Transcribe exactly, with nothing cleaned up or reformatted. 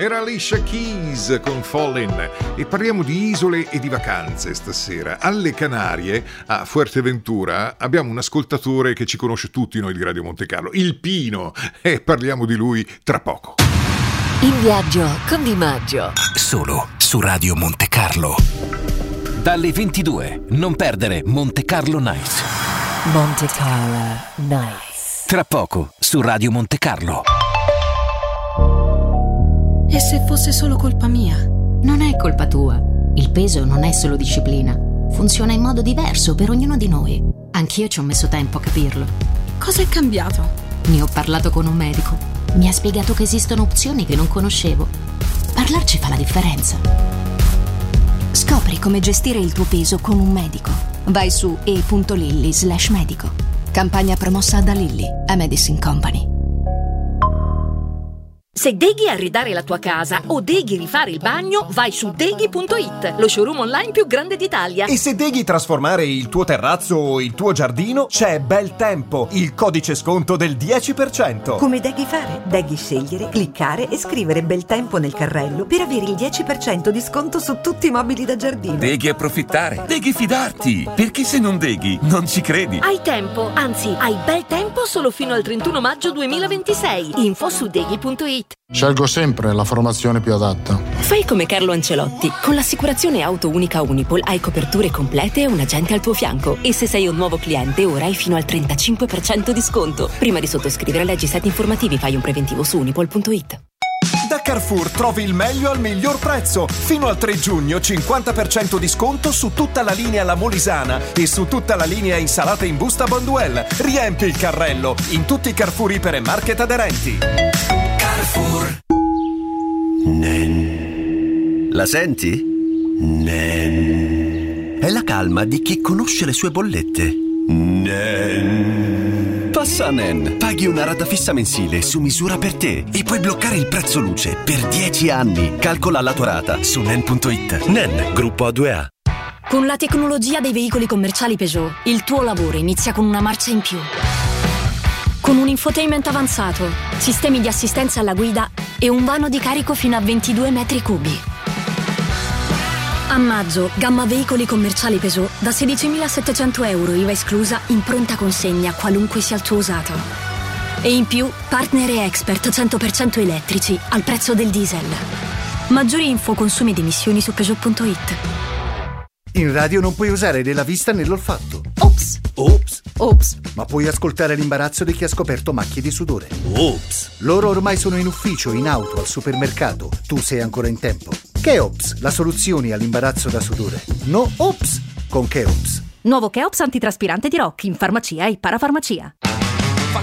Era Alicia Keys con Fallin', e parliamo di isole e di vacanze stasera. Alle Canarie, a Fuerteventura, abbiamo un ascoltatore che ci conosce tutti noi di Radio Monte Carlo, il Pino, e parliamo di lui tra poco. In viaggio con Di Maggio, solo su Radio Monte Carlo. Dalle ventidue, non perdere Monte Carlo Nights. Monte Carlo Nights. Tra poco su Radio Monte Carlo. E se fosse solo colpa mia? Non è colpa tua. Il peso non è solo disciplina. Funziona in modo diverso per ognuno di noi. Anch'io ci ho messo tempo a capirlo. Cosa è cambiato? Ne ho parlato con un medico. Mi ha spiegato che esistono opzioni che non conoscevo. Parlarci fa la differenza. Scopri come gestire il tuo peso con un medico. Vai su e punto lilly slash medico. Campagna promossa da Lilly, a Medicine Company. Se deghi arredare la tua casa o deghi rifare il bagno, vai su deghi punto it, lo showroom online più grande d'Italia. E se deghi trasformare il tuo terrazzo o il tuo giardino, c'è Bel Tempo, il codice sconto del dieci per cento. Come deghi fare? Deghi scegliere, cliccare e scrivere Bel Tempo nel carrello per avere il dieci per cento di sconto su tutti i mobili da giardino. Deghi approfittare, deghi fidarti, perché se non deghi non ci credi. Hai tempo, anzi hai bel tempo solo fino al trentuno maggio duemilaventisei. Info su deghi punto it. Scelgo sempre la formazione più adatta. Fai come Carlo Ancelotti. Con l'assicurazione auto unica Unipol hai coperture complete e un agente al tuo fianco. E se sei un nuovo cliente, ora hai fino al trentacinque per cento di sconto. Prima di sottoscrivere, leggi siti informativi, fai un preventivo su unipol punto it. Da Carrefour trovi il meglio al miglior prezzo. Fino al tre giugno cinquanta per cento di sconto su tutta la linea La Molisana e su tutta la linea insalata in busta Bonduelle. Riempi il carrello in tutti i Carrefour Iper e Market aderenti. Carrefour. Nen. La senti? Nen. È la calma di chi conosce le sue bollette. Nen. Passa a Nen. Paghi una rata fissa mensile su misura per te e puoi bloccare il prezzo luce per dieci anni. Calcola la tua rata su nen punto it. Nen, gruppo A due A. Con la tecnologia dei veicoli commerciali Peugeot, il tuo lavoro inizia con una marcia in più. Con un infotainment avanzato, sistemi di assistenza alla guida e un vano di carico fino a ventidue metri cubi. A maggio, gamma veicoli commerciali Peugeot da sedicimilasettecento euro I V A esclusa in pronta consegna, qualunque sia il tuo usato. E in più, partner e expert cento per cento elettrici al prezzo del diesel. Maggiori info, consumi ed emissioni su Peugeot punto it. In radio non puoi usare né la vista né l'olfatto. Ops! Ops! Ops! Ma puoi ascoltare l'imbarazzo di chi ha scoperto macchie di sudore. Ops! Loro ormai sono in ufficio, in auto, al supermercato. Tu sei ancora in tempo. Cheops, la soluzione all'imbarazzo da sudore. No Ops con Cheops. Nuovo Cheops antitraspirante di Rock in farmacia e parafarmacia.